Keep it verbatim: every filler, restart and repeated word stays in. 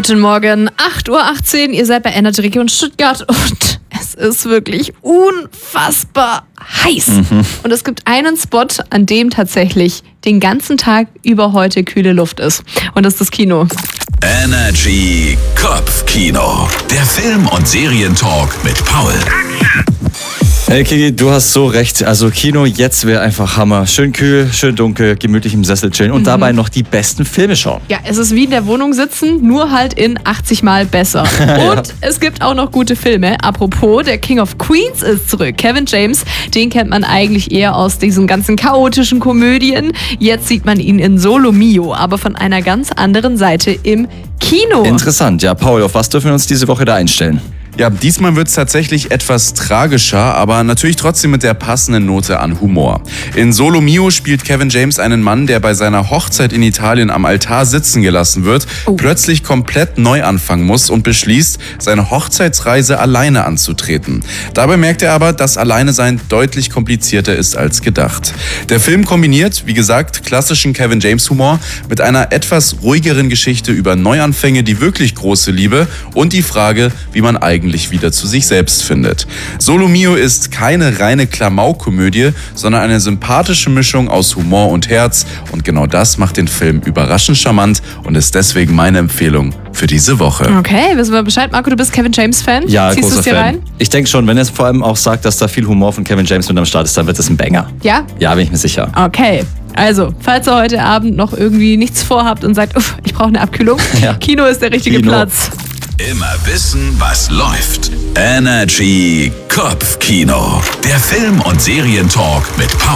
Guten Morgen, acht Uhr achtzehn, ihr seid bei Energy Region Stuttgart und es ist wirklich unfassbar heiß. Mhm. Und es gibt einen Spot, an dem tatsächlich den ganzen Tag über heute kühle Luft ist. Und das ist das Kino. Energy Kopfkino, der Film- und Serientalk mit Paul. Hey Kiki, du hast so recht. Also Kino jetzt wäre einfach Hammer. Schön kühl, schön dunkel, gemütlich im Sessel chillen und mhm. dabei noch die besten Filme schauen. Ja, es ist wie in der Wohnung sitzen, nur halt in achtzig Mal besser. Ja. Und es gibt auch noch gute Filme. Apropos, der King of Queens ist zurück. Kevin James, den kennt man eigentlich eher aus diesen ganzen chaotischen Komödien. Jetzt sieht man ihn in Solo Mio, aber von einer ganz anderen Seite im Kino. Interessant. Ja, Paul, auf was dürfen wir uns diese Woche da einstellen? Ja, diesmal wird es tatsächlich etwas tragischer, aber natürlich trotzdem mit der passenden Note an Humor. In Solo Mio spielt Kevin James einen Mann, der bei seiner Hochzeit in Italien am Altar sitzen gelassen wird, oh. plötzlich komplett neu anfangen muss und beschließt, seine Hochzeitsreise alleine anzutreten. Dabei merkt er aber, dass Alleinesein deutlich komplizierter ist als gedacht. Der Film kombiniert, wie gesagt, klassischen Kevin James Humor mit einer etwas ruhigeren Geschichte über Neuanfänge, die wirklich große Liebe und die Frage, wie man eigentlich wieder zu sich selbst findet. Solo Mio ist keine reine Klamauk-Komödie, sondern eine sympathische Mischung aus Humor und Herz und genau das macht den Film überraschend charmant und ist deswegen meine Empfehlung für diese Woche. Okay, wissen wir Bescheid. Marco, du bist Kevin James-Fan? Ja, Ziehst großer du es dir Fan. rein? Ich denke schon, wenn er vor allem auch sagt, dass da viel Humor von Kevin James mit am Start ist, dann wird es ein Banger. Ja? Ja, bin ich mir sicher. Okay. Also, falls ihr heute Abend noch irgendwie nichts vorhabt und sagt, uff, ich brauche eine Abkühlung, ja. Kino ist der richtige Kino. Platz. Immer wissen, was läuft. Energy Kopfkino, der Film- und Serientalk mit Paul.